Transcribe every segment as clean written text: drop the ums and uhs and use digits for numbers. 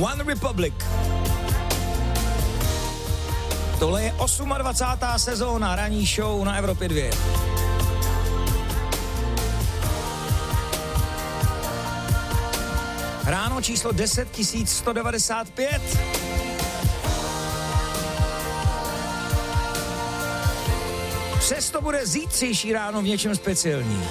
One Republic. Tohle je 28. sezóna ranní show na Evropě 2. Ráno číslo 10 195. Přesto bude zítřejší ráno v něčem speciální.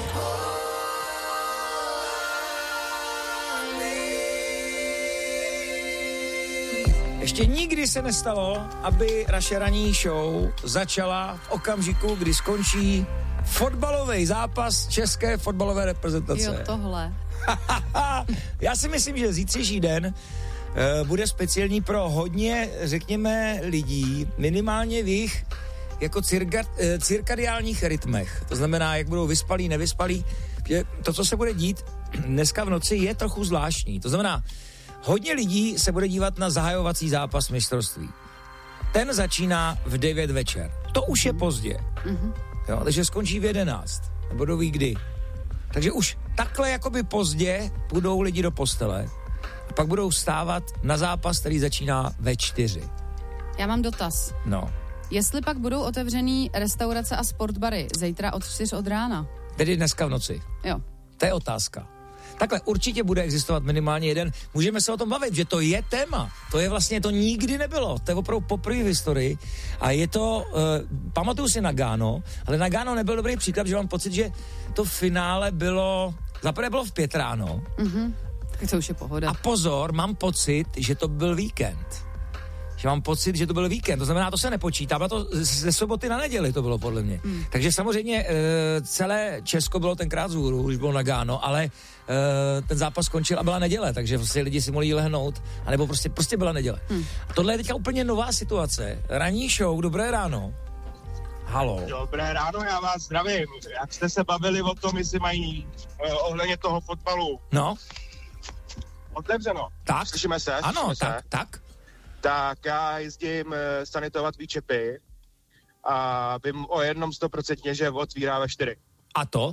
Ještě nikdy se nestalo, aby naše ranní show začala v okamžiku, kdy skončí fotbalový zápas české fotbalové reprezentace. Jo, tohle. Já si myslím, že zítřejší den bude speciální pro hodně, řekněme, lidí, minimálně v jejich jako cirkadiálních rytmech. To znamená, jak budou vyspalí, nevyspalí. Že to, co se bude dít dneska v noci, je trochu zvláštní. To znamená, hodně lidí se bude dívat na zahajovací zápas mistrovství. Ten začíná v 9 večer. To už je pozdě. Jo, takže skončí v 11. Nebo kdo ví kdy. Takže už takhle jakoby pozdě půjdou lidi do postele a pak budou vstávat na zápas, který začíná ve 4. Já mám dotaz. No. Jestli pak budou otevřený restaurace a sportbary zítra od 4 od rána? Tedy dneska v noci. Jo. To je otázka. Takhle určitě bude existovat minimálně jeden. Můžeme se o tom bavit, že to je téma. To je vlastně, to nikdy nebylo. To je opravdu poprvé v historii. A je to, pamatuju si Nagano, ale Nagano nebyl dobrý příklad, že mám pocit, že to finále bylo, zaprvé bylo v 5 ráno. Tak to už je pohoda. A pozor, mám pocit, že to byl víkend. To znamená, to se nepočítá, bylo to ze soboty na neděli, to bylo podle mě. Takže samozřejmě celé Česko bylo tenkrát vzhůru, už bylo Nagano, ale ten zápas skončil a byla neděle, takže vlastně lidi si mohli lehnout, anebo prostě byla neděle. A tohle je teďka úplně nová situace. Ranní show, dobré ráno. Halo. Dobré ráno, já vás zdravím. Jak jste se bavili o tom, jestli mají ohledně toho fotbalu? No. Otevřeno. Tak. Slyšíme se? Ano, tak. Tak já jezdím sanitovat výčepy a vím o jednom 100%, že otvírá ve 4. A to?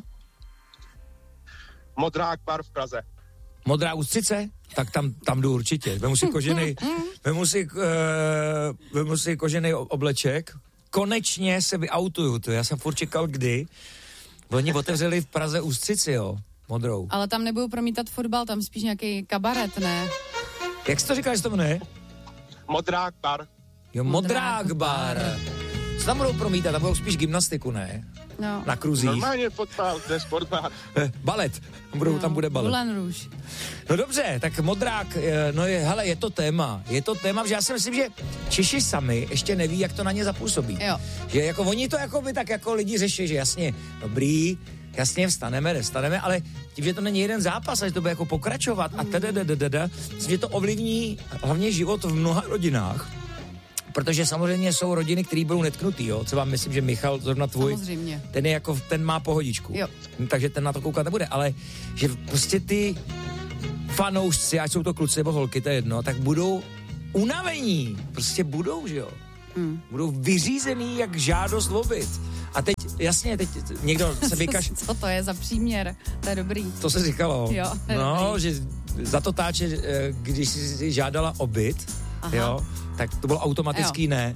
Modrák bar v Praze. Modrá ústřice? Tak tam jdu určitě. Vemu si kožený obleček. Konečně se vyautuju. Já jsem furt čekal, kdy. Oni otevřeli v Praze ústřici, jo. Modrou. Ale tam nebudou promítat fotbal, tam spíš nějaký kabaret, ne? Jak jsi to říkal, že to jmenuje? Modrák bar. Jo, Modrák bar. Co tam budou promítat? Tam budou spíš gymnastiku, ne? No. Na kruzích. Normálně fotbal, to je sportbar. Balet. Tam bude balet. Moulin Rouge. No dobře, tak Modrák, je to téma. Je to téma, že já si myslím, že Češi sami ještě neví, jak to na ně zapůsobí. Jo. Že jako oni to jako by tak jako lidi řeší, že jasně, dobrý, jasně vstaneme, ale tím, že to není jeden zápas, až to bude jako pokračovat a že to ovlivní hlavně život v mnoha rodinách. Protože samozřejmě jsou rodiny, které budou netknutý, jo. Třeba myslím, že Michal, zrovna tvůj, samozřejmě. ten má pohodičku. Jo. Takže ten na to koukat nebude, ale že prostě ty fanoušci, ať jsou to kluci nebo holky, to je jedno, tak budou unavení. Prostě budou, že jo. Budou vyřízený jak žádost o byt. A teď někdo se vykaš... Co to je za příměr? To je dobrý. To se říkalo. Jo, no, dobrý. že za to táče, když jsi žádala o byt, jo, tak to bylo automatický ne.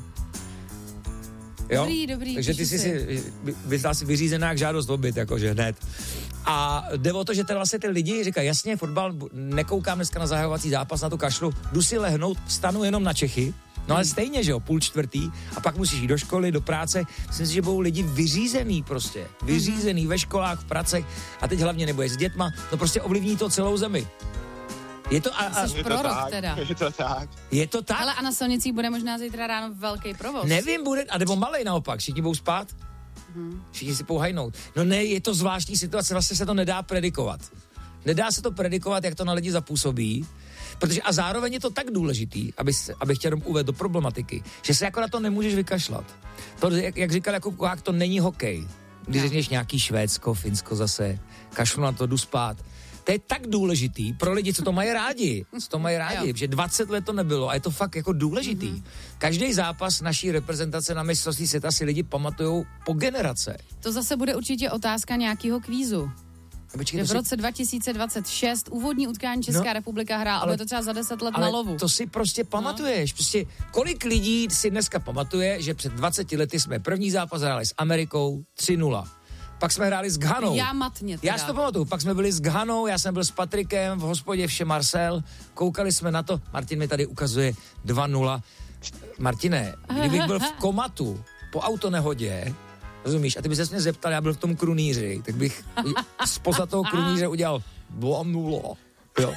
Jo? Dobrý. Takže ty jsi vyřízená jak žádost o byt, jakože hned. A jde o to, že vlastně ty lidi říkají, jasně, fotbal, nekoukám dneska na zahajovací zápas, na to kašlu, jdu si lehnout, vstanu jenom na Čechy, no ale stejně, že jo, 3:30 a pak musíš jít do školy, do práce. Myslím si, že budou lidi vyřízený prostě, vyřízený ve školách, v pracech a teď hlavně nebudeš s dětma, no prostě ovlivní to celou zemi. Je to Jsi prorok teda. Je to tak. Ale a na silnicích bude možná zítra ráno velký provoz. Nevím, bude, a nebo malej naopak, všichni budou spát, všichni si pohajnout. No ne, je to zvláštní situace, vlastně se to nedá predikovat. Nedá se to predikovat, jak to na lidi zapůsobí, protože a zároveň je to tak důležitý, abych chtěl uvést do problematiky, že se jako na to nemůžeš vykašlat. To, jak říkal Jakub Kohák, to není hokej. Když řekneš nějaký Švédsko, Finsko zase, kašlu na to, jdu spát. To je tak důležitý pro lidi, co to mají rádi, že 20 let to nebylo a je to fakt jako důležitý. Každý zápas naší reprezentace na mistrovství světa si lidi pamatujou po generace. To zase bude určitě otázka nějakého kvízu. Počkej, v roce 2026 úvodní utkání Česká republika hrá, ale to třeba za 10 let na lovu. To si prostě pamatuješ. Prostě kolik lidí si dneska pamatuje, že před 20 lety jsme první zápas hráli s Amerikou 3-0. Pak jsme hráli s Ghanou. Já matně teda. Já si to pamatuju. Pak jsme byli s Ghanou, já jsem byl s Patrikem v hospodě Vše Marcel. Koukali jsme na to. Martin mi tady ukazuje 2-0. Martine, kdybych byl v komatu po autonehodě, rozumíš, a ty by ses mě zeptal, já byl v tom krunýři, tak bych spoza toho krunýře udělal 2-0. Jo.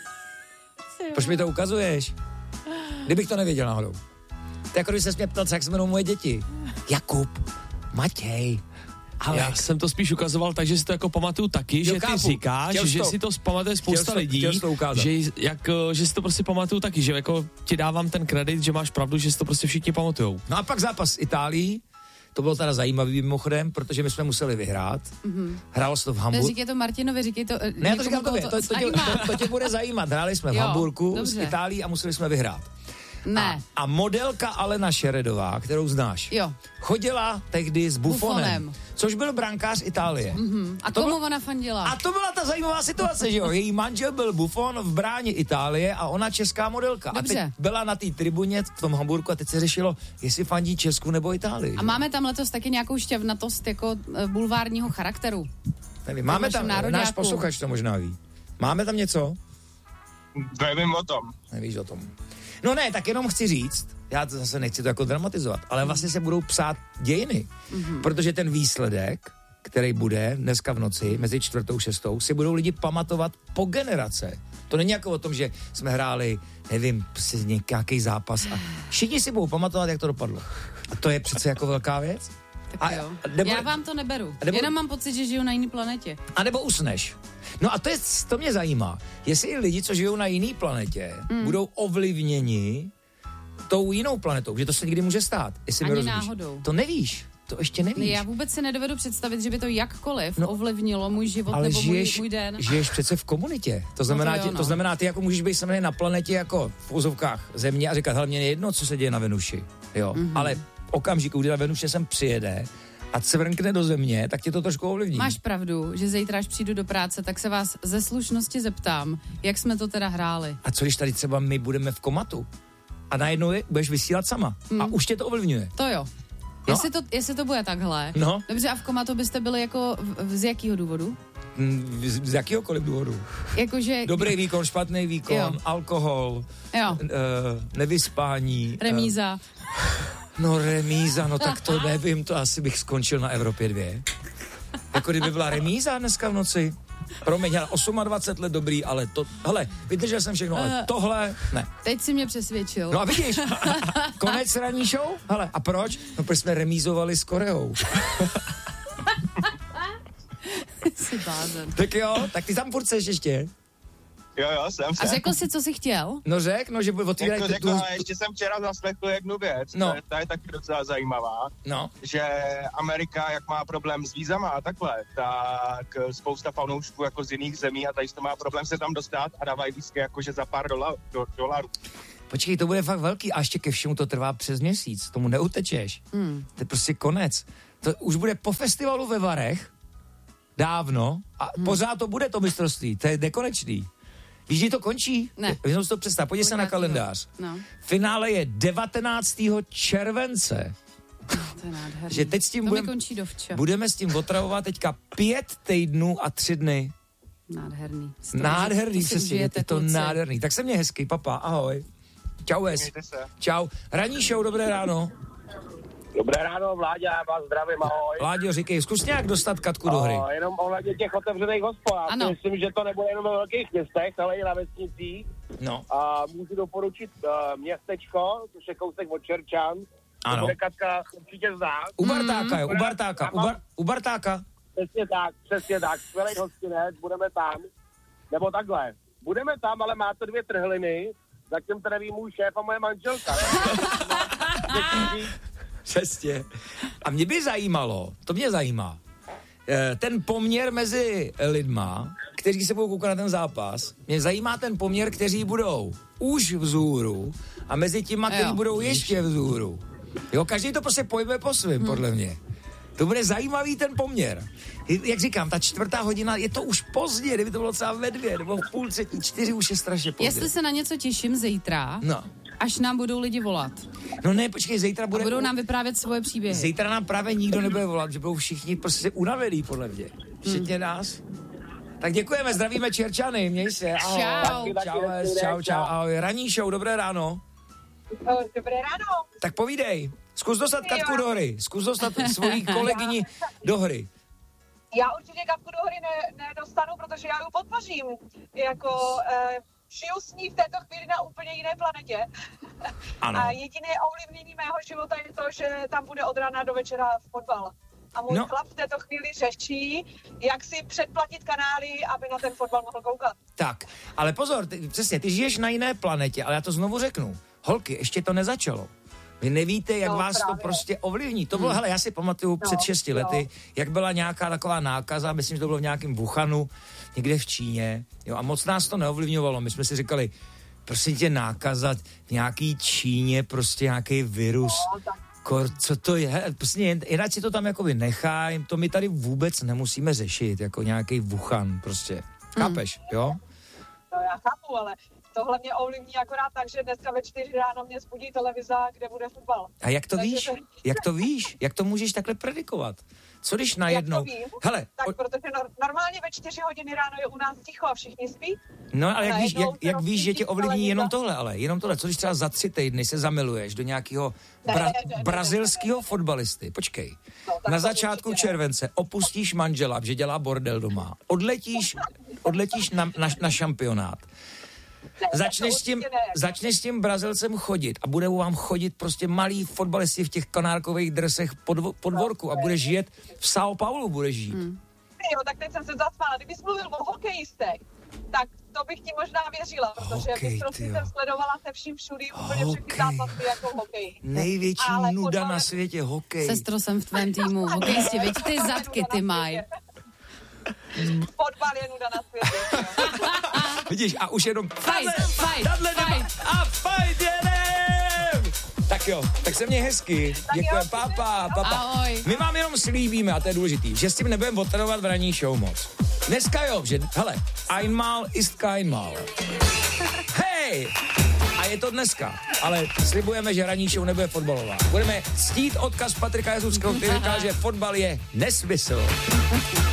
Proč mi to ukazuješ? Kdybych to nevěděl náhodou. To jako když ses mě ptal, jak se jmenou moje děti. Jakub, Matěj, Ale já jsem to spíš ukazoval tak, že si to jako pamatuju taky, že ty říkáš, že si to pamatuje spousta lidí, že si to prostě pamatuju taky, že jako ti dávám ten kredit, že máš pravdu, že si to prostě všichni pamatujou. No a pak zápas s Itálií, to bylo teda zajímavý mimochodem, protože my jsme museli vyhrát. Hrálo se to v Hamburgu. Říkej to Martinovi, říkej to... Ne, já to říkám tobě, to tě bude zajímat. Hráli jsme v Hamburgu s Itálií a museli jsme vyhrát. Ne. A modelka Alena Šeredová, kterou znáš, chodila tehdy s Buffonem, což byl brankář Itálie. A komu ona fandila? A to byla ta zajímavá situace, že jo? Její manžel byl Buffon v bráně Itálie a ona česká modelka. Dobře. A teď byla na té tribuně v tom Hamburgu a teď se řešilo, jestli fandí Česku nebo Itálii. A máme tam letos taky nějakou šťavnatost jako bulvárního charakteru. Nevím, máme tam, náš posluchač to možná ví. Máme tam něco? Nevím o tom. Nevíš o tom. No ne, tak jenom chci říct, já to zase nechci to jako dramatizovat, ale vlastně se budou psát dějiny, protože ten výsledek, který bude dneska v noci, mezi 4. a 6. si budou lidi pamatovat po generace. To není jako o tom, že jsme hráli, nevím, nějaký zápas a všichni si budou pamatovat, jak to dopadlo. A to je přece jako velká věc. Tak jo. Já vám to neberu. Jenom mám pocit, že žiju na jiné planetě. A nebo usneš. No a to mě zajímá. Jestli lidi, co žijou na jiné planetě, budou ovlivněni tou jinou planetou, že to se někdy může stát. Jestli ani náhodou. To nevíš. To ještě nevíš. Já vůbec si nedovedu představit, že by to jakkoliv ovlivnilo můj život ale nebo můj den. Žiješ přece v komunitě. To znamená, ty jako můžeš být samozřejmě na planetě jako v úzovkách Země a říkat, hele, mě je jedno, co se děje na Venuši. Jo. Ale v okamžiku, kdy na Venuše sem přijede a cvrnkne do Země, tak tě to trošku ovlivní. Máš pravdu, že zítra, až přijdu do práce, tak se vás ze slušnosti zeptám, jak jsme to teda hráli. A co když tady třeba my budeme v komatu a najednou budeš vysílat sama a už tě to ovlivňuje? To jo. No. Jestli to bude takhle. No. Dobře, a v komatu byste byli jako z jakého důvodu? Z jakýhokoliv důvodu. Jakože... Dobrý výkon, špatný výkon, alkohol, nevyspání. Remíza. Remíza, no tak to nevím, to asi bych skončil na Evropě 2. Jako kdyby byla remíza dneska v noci. Promiň, 28 let dobrý, ale to, hele, vydržel jsem všechno, ale tohle, ne. Teď si mě přesvědčil. No a vidíš, konec ranní show? Hele, a proč? No, protože jsme remízovali s Koreou. Jsi blázen. Tak jo, tak ty tam furt seš ještě. Jo, jsem. A řekl jsi, co jsi chtěl? No že otvírají... Ještě jsem včera zaslechl jednu věc, ta je taky docela zajímavá, že Amerika, jak má problém s vízama a takhle, tak spousta fanoušků jako z jiných zemí a tady to má problém se tam dostat a dávají lístky jakože za pár dolarů. Počkej, to bude fakt velký a ještě ke všemu to trvá přes měsíc, tomu neutečeš. To je prostě konec. To už bude po festivalu ve Varech, dávno, a pořád to bude to mistrovství, to je nekonečný. Víš, kdy to končí? Ne. Jenom si to představ, podívej se na kalendář. No. Finále je 19. července. To je nádherný. Že teď s tím budeme s tím otravovat teďka 5 týdnů a 3 dny. Nádherný. Nádherný, přesně, je to nádherný. Tak se mě hezky, papa, ahoj. Čau, Čau. Ranní show, dobré ráno. Dobré ráno, Vláďa, já vás zdravím, ahoj. Vláďo, říkej, zkus nějak dostat Katku do hry. Jenom ohledně těch otevřených hospod. Já myslím, že to nebude jenom ve velkých městech, ale i na vesnicích. No. A můžu doporučit městečko, což je kousek od Čerčan. Ano. Bude Katka určitě znát. U Bartáka. Přesně tak. Skvělej hostinec, budeme tam. Nebo takhle. Budeme tam, ale má to 2 trhliny, zatím to neví můj šéf a moje manželka. Přesně. A mě zajímá, ten poměr mezi lidma, kteří se budou koukat na ten zápas, mě zajímá ten poměr, kteří budou už vzhůru a mezi těma, kteří budou ještě vzhůru. Jo, každý to prostě pojme po svým, podle mě. To bude zajímavý ten poměr. Jak říkám, ta 4:00, je to už pozdě, kdyby to bylo třeba ve 2, nebo v 2:30, 4 už je strašně pozdě. Jestli se na něco těším zítra, až nám budou lidi volat. No ne, počkej, zítra bude... A budou nám vyprávět svoje příběhy. Zítra nám právě nikdo nebude volat, že budou všichni prostě unavení, podle mě. Včetně nás. Tak děkujeme, zdravíme Čerčany, měj se. Ahoj. Čau. Ahoj. Ranní show, dobré ráno. Dobré ráno. Tak povídej, zkus dostat Katku do hry, zkus dostat svoji kolegyni do hry. Já určitě Katku do hry nedostanu, protože já ji podpořím. Žiju s ní v této chvíli na úplně jiné planetě. Ano. A jediné ovlivnění mého života je to, že tam bude od rána do večera fotbal. A můj chlap v této chvíli řeší, jak si předplatit kanály, aby na ten fotbal mohl koukat. Tak, ale pozor, ty žiješ na jiné planetě, ale já to znovu řeknu. Holky, ještě to nezačalo. Vy nevíte, jak vás právě to prostě ovlivní. To bylo, hele, já si pamatuju před 6 lety, jak byla nějaká taková nákaza, myslím, že to bylo v nějakém Wuhanu, někde v Číně, jo, a moc nás to neovlivňovalo. My jsme si říkali, prostě tě nákaza v nějaký Číně, prostě nějaký virus. Co to je? Prostě jinak si to tam jakoby nechaj, to my tady vůbec nemusíme řešit, jako nějaký Wuhan, prostě. Chápeš, jo? No já chápu, ale tohle mě ovlivní akorát tak, že dneska ve 4 ráno mě zbudí televize, kde bude fotbal. A jak to víš? Jak to víš? Jak to můžeš takhle predikovat? Co když najednou... Jak to vím? Hele, tak protože normálně ve 4 hodiny ráno je u nás ticho a všichni spí. No ale jak víš, že tě ovlivní jenom tohle, ale jenom tohle. Co když třeba za 3 týdny se zamiluješ do nějakého brazilského fotbalisty? Počkej. Na začátku července opustíš manžela, že dělá bordel doma. Odletíš na šampionát. Začneš s tím Brazilcem chodit a budou vám chodit prostě malí fotbalisti v těch kanárkových dresech po dvorku a budeš jet v São Paulo, budeš žít. Jo, tak teď jsem se zasmála. Kdybys mluvil o hokejistech, tak to bych ti možná věřila, protože bych prostě jsem sledovala se vším všudy úplně všechny zápasy jako hokej. Největší nuda na světě, hokej. Sestro, jsem v tvém týmu, hokejisti, veď ty zadky ty mají. Fotbal je nuda na světě. Vidíš, a už jenom fight. Jedem! Tak jo, tak se měj hezky. Děkujem, papa. Ahoj. My vám jenom slíbíme, a to je důležitý, že s tím nebudeme otravovat v ranní show moc. Dneska jo, že, hele, einmal ist keinmal. Hej! A je to dneska, ale slibujeme, že ranní show nebude fotbalová. Budeme ctít odkaz Patrika Jezuckého, který říkal, že fotbal je nesmysl.